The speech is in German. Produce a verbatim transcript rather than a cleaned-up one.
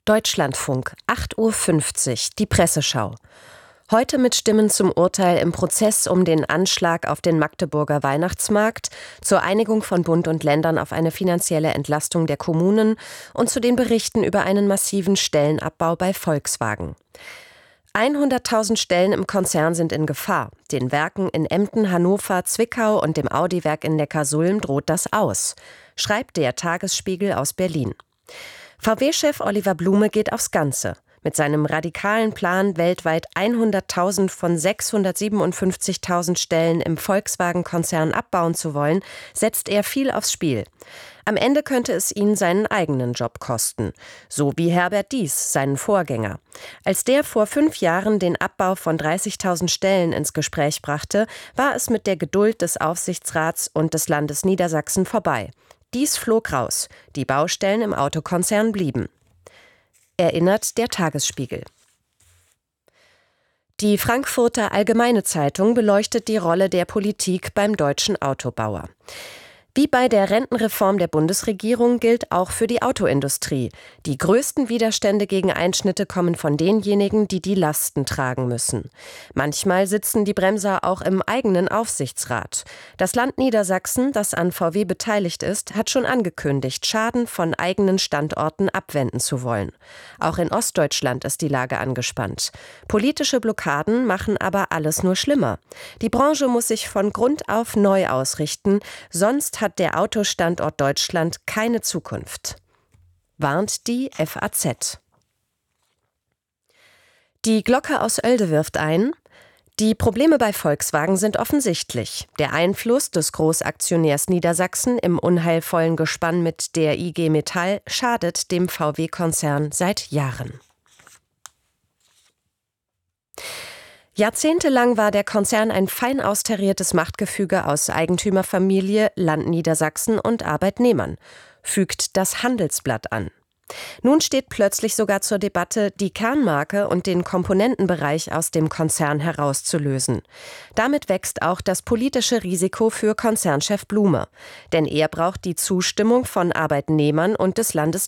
Deutschlandfunk, acht Uhr fünfzig, die Presseschau. Heute mit Stimmen zum Urteil im Prozess um den Anschlag auf den Magdeburger Weihnachtsmarkt, zur Einigung von Bund und Ländern auf eine finanzielle Entlastung der Kommunen und zu den Berichten über einen massiven Stellenabbau bei Volkswagen. hunderttausend Stellen im Konzern sind in Gefahr. Den Werken in Emden, Hannover, Zwickau und dem Audi-Werk in Neckarsulm droht das aus, schreibt der Tagesspiegel aus Berlin. V W-Chef Oliver Blume geht aufs Ganze. Mit seinem radikalen Plan, weltweit hunderttausend von sechshundertsiebenundfünfzigtausend Stellen im Volkswagen-Konzern abbauen zu wollen, setzt er viel aufs Spiel. Am Ende könnte es ihn seinen eigenen Job kosten. So wie Herbert Diess, seinen Vorgänger. Als der vor fünf Jahren den Abbau von dreißigtausend Stellen ins Gespräch brachte, war es mit der Geduld des Aufsichtsrats und des Landes Niedersachsen vorbei. Diess flog raus. Die Baustellen im Autokonzern blieben. Erinnert der Tagesspiegel. Die Frankfurter Allgemeine Zeitung beleuchtet die Rolle der Politik beim deutschen Autobauer. Wie bei der Rentenreform der Bundesregierung gilt auch für die Autoindustrie. Die größten Widerstände gegen Einschnitte kommen von denjenigen, die die Lasten tragen müssen. Manchmal sitzen die Bremser auch im eigenen Aufsichtsrat. Das Land Niedersachsen, das an V W beteiligt ist, hat schon angekündigt, Schaden von eigenen Standorten abwenden zu wollen. Auch in Ostdeutschland ist die Lage angespannt. Politische Blockaden machen aber alles nur schlimmer. Die Branche muss sich von Grund auf neu ausrichten, sonst hat der Autostandort Deutschland keine Zukunft, warnt die F A Z. Die Glocke aus Oelde wirft ein: Die Probleme bei Volkswagen sind offensichtlich. Der Einfluss des Großaktionärs Niedersachsen im unheilvollen Gespann mit der I G Metall schadet dem V W-Konzern seit Jahren. Jahrzehntelang war der Konzern ein fein austariertes Machtgefüge aus Eigentümerfamilie, Land Niedersachsen und Arbeitnehmern, fügt das Handelsblatt an. Nun steht plötzlich sogar zur Debatte, die Kernmarke und den Komponentenbereich aus dem Konzern herauszulösen. Damit wächst auch das politische Risiko für Konzernchef Blume. Denn er braucht die Zustimmung von Arbeitnehmern und des Landes